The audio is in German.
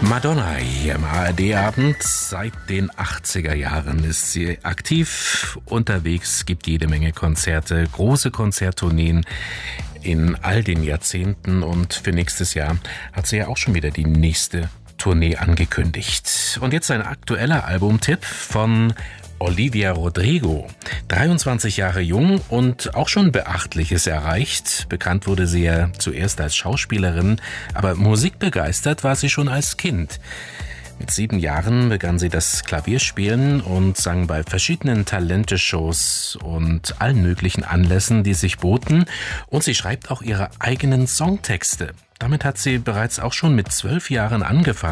Madonna hier im ARD-Abend. Seit den 80er Jahren ist sie aktiv unterwegs, gibt jede Menge Konzerte, große Konzerttourneen in all den Jahrzehnten, und für nächstes Jahr hat sie ja auch schon wieder die nächste Tournee angekündigt. Und jetzt ein aktueller Albumtipp von Olivia Rodrigo. 23 Jahre jung und auch schon Beachtliches erreicht. Bekannt wurde sie ja zuerst als Schauspielerin, aber musikbegeistert war sie schon als Kind. Mit 7 Jahren begann sie das Klavierspielen und sang bei verschiedenen Talente-Shows und allen möglichen Anlässen, die sich boten. Und sie schreibt auch ihre eigenen Songtexte. Damit hat sie bereits auch schon mit 12 Jahren angefangen.